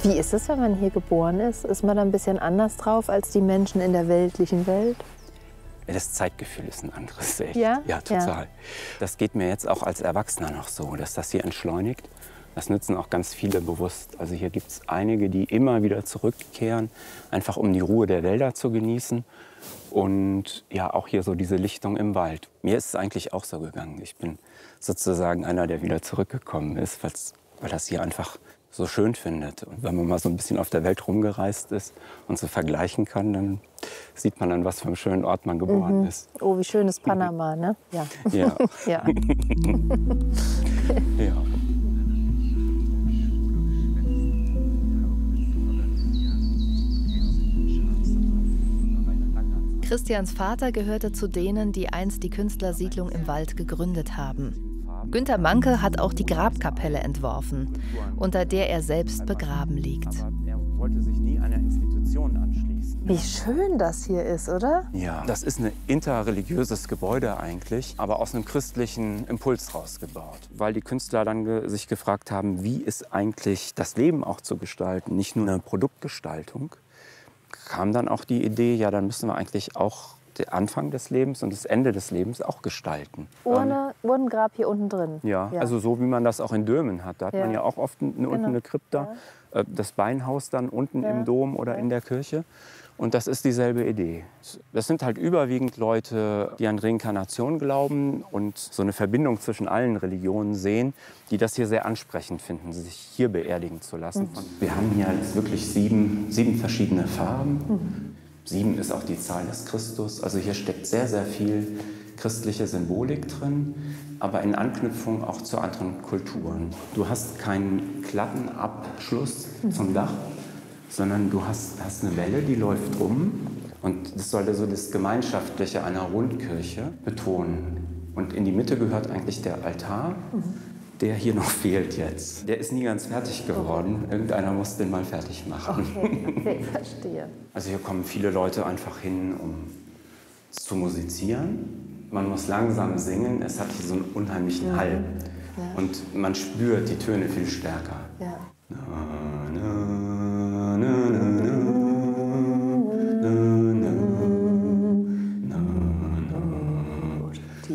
Wie ist es, wenn man hier geboren ist? Ist man da ein bisschen anders drauf als die Menschen in der weltlichen Welt? Das Zeitgefühl ist ein anderes. Echt. Ja? Ja, total. Ja. Das geht mir jetzt auch als Erwachsener noch so, dass das hier entschleunigt. Das nutzen auch ganz viele bewusst. Also hier gibt es einige, die immer wieder zurückkehren, einfach um die Ruhe der Wälder zu genießen. Und ja, auch hier so diese Lichtung im Wald. Mir ist es eigentlich auch so gegangen. Ich bin sozusagen einer, der wieder zurückgekommen ist, weil das hier einfach so schön findet. Und wenn man mal so ein bisschen auf der Welt rumgereist ist und so vergleichen kann, dann sieht man an was für einem schönen Ort man geboren ist. Oh, wie schön ist Panama, ne? Ja. Ja. Ja. Ja. Christians Vater gehörte zu denen, die einst die Künstlersiedlung im Wald gegründet haben. Günter Manke hat auch die Grabkapelle entworfen, unter der er selbst begraben liegt. Aber er wollte sich nie einer Institution anschließen. Wie schön das hier ist, oder? Ja, das ist ein interreligiöses Gebäude eigentlich, aber aus einem christlichen Impuls rausgebaut. Weil die Künstler dann sich gefragt haben, wie ist eigentlich das Leben auch zu gestalten, nicht nur eine Produktgestaltung, kam dann auch die Idee, ja, dann müssen wir eigentlich auch den Anfang des Lebens und das Ende des Lebens auch gestalten. Urnengrab hier unten drin. Ja, also so wie man das auch in Dömen hat. Da hat man ja auch oft unten eine Krypta, das Beinhaus dann unten im Dom oder in der Kirche. Und das ist dieselbe Idee. Das sind halt überwiegend Leute, die an Reinkarnation glauben und so eine Verbindung zwischen allen Religionen sehen, die das hier sehr ansprechend finden, sich hier beerdigen zu lassen. Wir haben hier jetzt wirklich sieben verschiedene Farben. 7 ist auch die Zahl des Christus. Also hier steckt sehr, sehr viel christliche Symbolik drin, aber in Anknüpfung auch zu anderen Kulturen. Du hast keinen glatten Abschluss zum Dach, sondern du hast eine Welle, die läuft rum. Und das sollte so das Gemeinschaftliche einer Rundkirche betonen. Und in die Mitte gehört eigentlich der Altar, der hier noch fehlt jetzt. Der ist nie ganz fertig geworden. Irgendeiner muss den mal fertig machen. Okay, verstehe. Also hier kommen viele Leute einfach hin, um zu musizieren. Man muss langsam singen. Es hat hier so einen unheimlichen Hall. Und man spürt die Töne viel stärker. Ja.